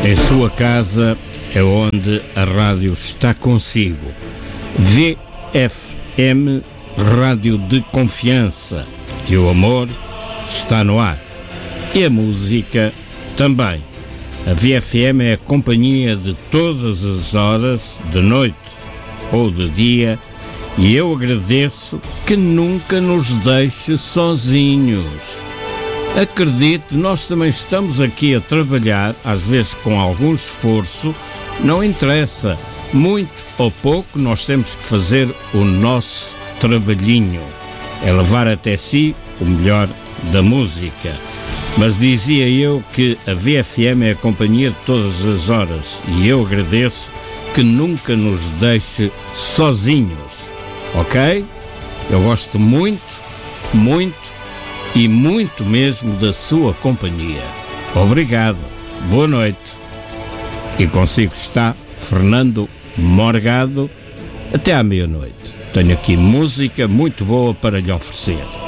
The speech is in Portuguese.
Em sua casa é onde a rádio está consigo. VFM, rádio de confiança. E o amor está no ar. E a música também. A VFM é a companhia de todas as horas, de noite ou de dia, e eu agradeço que nunca nos deixe sozinhos. Acredite, nós também estamos aqui a trabalhar, às vezes com algum esforço, não interessa, muito ou pouco, nós temos que fazer o nosso trabalhinho, é levar até si o melhor da música. Mas dizia eu que a VFM é a companhia de todas as horas e eu agradeço que nunca nos deixe sozinhos, ok? Eu gosto muito, muito e muito mesmo da sua companhia. Obrigado, boa noite. E consigo está Fernando Morgado até à meia-noite. Tenho aqui música muito boa para lhe oferecer.